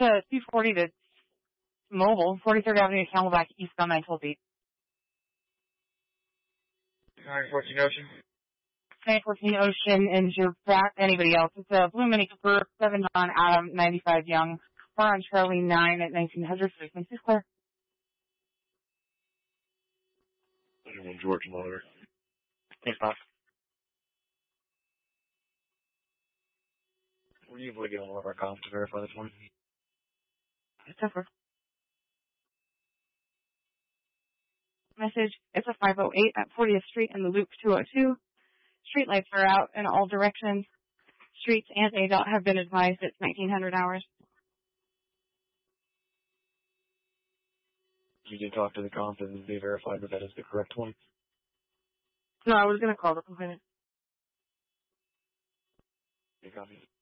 240 to Mobile, 43rd Avenue, Camelback, eastbound 912 914 Ocean. 914 Ocean, and your back, anybody else. It's a Blue Mini Cooper, 7 John Adam, 95 Young. Car on Charlie 9 at 1900, frequency clear. 31 George Monitor. Thanks, boss. We're usually getting one of our comps to verify this one. It's over. Message, it's a 508 at 40th Street in the Loop 202. Street lights are out in all directions. Streets and ADOT have been advised it's 1900 hours. You did talk to the comp and they verified that is the correct one. No, I was going to call the complainant. You copy.